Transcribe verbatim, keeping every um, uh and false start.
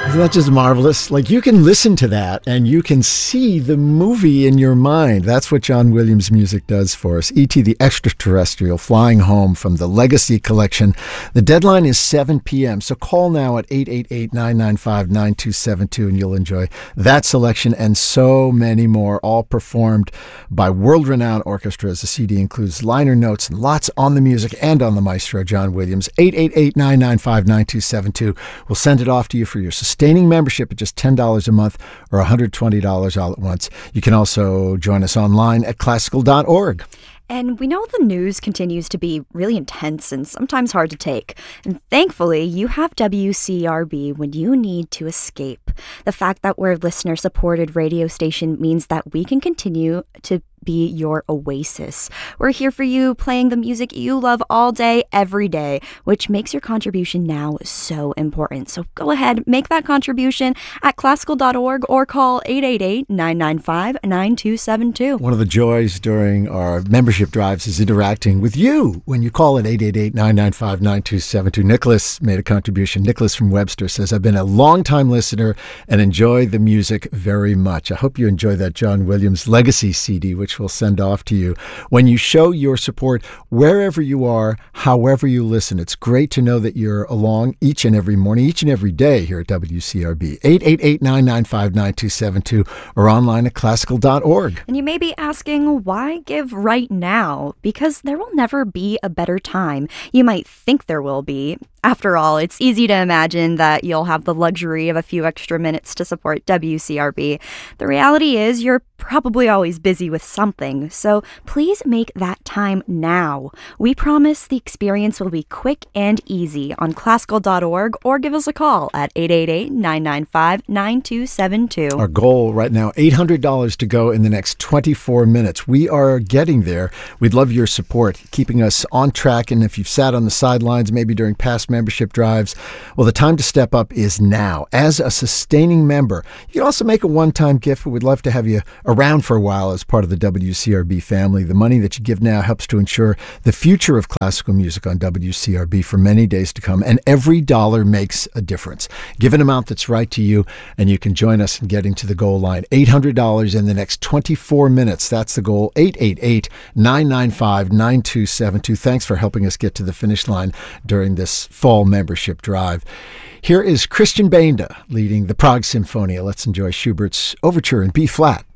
Isn't that just marvelous? Like, you can listen to that and you can see the movie in your mind. That's what John Williams music does for us. E T the Extraterrestrial, flying home from the Legacy Collection. The deadline is seven p.m., so call now at eight eight eight, nine nine five, nine two seven two and you'll enjoy that selection and so many more, all performed by world-renowned orchestras. The C D includes liner notes and lots on the music and on the maestro, John Williams. eight eight eight, nine nine five, nine two seven two. We'll send it off to you for your sustaining membership at just ten dollars a month or one hundred twenty dollars all at once. You can also join us online at classical dot org. And we know the news continues to be really intense and sometimes hard to take. And thankfully, you have W C R B when you need to escape. The fact that we're a listener-supported radio station means that we can continue to be your oasis. We're here for you, playing the music you love all day, every day, which makes your contribution now so important. So go ahead, make that contribution at classical dot org or call eight eight eight, nine nine five, nine two seven two. One of the joys during our membership drives is interacting with you when you call at eight eight eight, nine nine five, nine two seven two. Nicholas made a contribution. Nicholas from Webster says, I've been a long-time listener and enjoy the music very much. I hope you enjoy that John Williams Legacy C D, which we'll send off to you. When you show your support wherever you are, however you listen, it's great to know that you're along each and every morning, each and every day here at W C R B. eight eight eight, nine nine five, nine two seven two or online at classical dot org. And you may be asking, why give right now? Because there will never be a better time. You might think there will be. After all, it's easy to imagine that you'll have the luxury of a few extra minutes to support W C R B. The reality is you're probably always busy with something, so please make that time now. We promise the experience will be quick and easy on classical dot org or give us a call at eight eight eight, nine nine five, nine two seven two. Our goal right now, eight hundred dollars to go in the next twenty-four minutes. We are getting there. We'd love your support, keeping us on track, and if you've sat on the sidelines maybe during past membership drives, well, the time to step up is now. As a sustaining member, you can also make a one-time gift, but we'd love to have you around for a while as part of the W C R B family. The money that you give now helps to ensure the future of classical music on W C R B for many days to come, and every dollar makes a difference. Give an amount that's right to you, and you can join us in getting to the goal line. eight hundred dollars in the next twenty-four minutes. That's the goal. eight eight eight, nine nine five, nine two seven two. Thanks for helping us get to the finish line during this fall membership drive. Here is Christian Benda leading the Prague Symphonia. Let's enjoy Schubert's Overture in B flat.